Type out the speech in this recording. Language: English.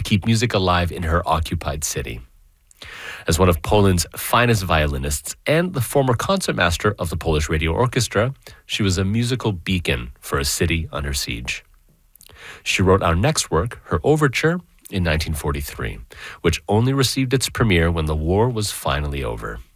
keep music alive in her occupied city. As one of Poland's finest violinists and the former concertmaster of the Polish Radio Orchestra, she was a musical beacon for a city under siege. She wrote our next work, her overture, in 1943, which only received its premiere when the war was finally over.